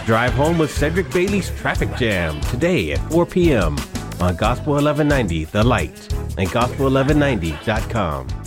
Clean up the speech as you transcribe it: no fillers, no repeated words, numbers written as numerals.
Drive Home with Cedric Bailey's Traffic Jam today at 4 p.m. on Gospel 1190 The Light and gospel1190.com.